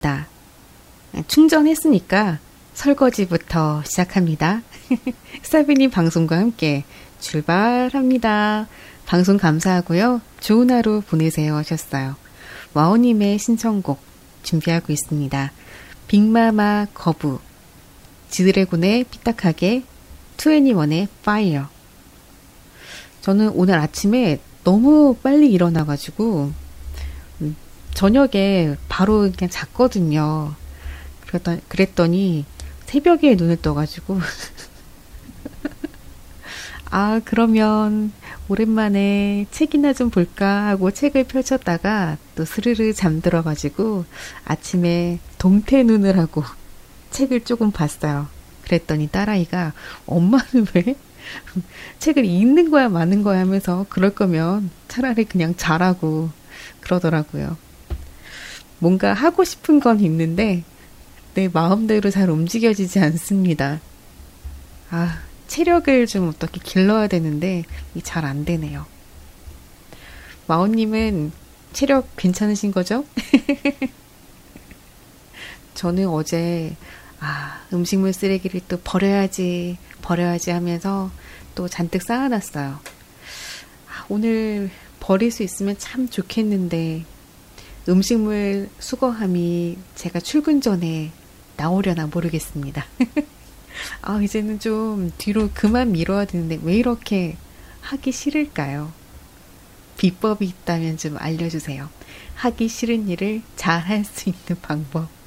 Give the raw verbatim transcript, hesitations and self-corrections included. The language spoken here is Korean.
다 충전했으니까 설거지부터 시작합니다. 사비님 방송과 함께 출발합니다. 방송 감사하고요. 좋은 하루 보내세요 하셨어요. 와오님의 신청곡 준비하고 있습니다. 빅마마 거부, 지드래곤의 삐딱하게, 투애니원의 파이어. 저는 오늘 아침에 너무 빨리 일어나가지고 음, 저녁에 바로 그냥 잤거든요. 그랬더니, 그랬더니 새벽에 눈을 떠가지고 아 그러면 오랜만에 책이나 좀 볼까 하고 책을 펼쳤다가 또 스르르 잠들어가지고 아침에 동태눈을 하고 책을 조금 봤어요. 그랬더니 딸아이가 엄마는 왜 책을 읽는 거야 마는 거야 하면서 그럴 거면 차라리 그냥 자라고 그러더라고요. 뭔가 하고 싶은 건 있는데 내 마음대로 잘 움직여지지 않습니다. 아, 체력을 좀 어떻게 길러야 되는데 잘 안 되네요. 마오님은 체력 괜찮으신 거죠? 저는 어제 아, 음식물 쓰레기를 또 버려야지 버려야지 하면서 또 잔뜩 쌓아놨어요. 아, 오늘 버릴 수 있으면 참 좋겠는데 음식물 수거함이 제가 출근 전에 나오려나 모르겠습니다. 아, 이제는 좀 뒤로 그만 미뤄야 되는데 왜 이렇게 하기 싫을까요? 비법이 있다면 좀 알려주세요. 하기 싫은 일을 잘 할 수 있는 방법.